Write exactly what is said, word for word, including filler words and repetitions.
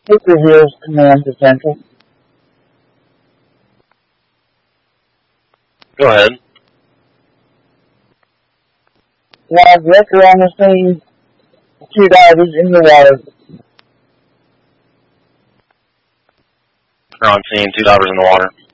Hickory Hills Command to Central. Go ahead. Log record on the scene. Two divers in the water. We're on scene, two divers in the water.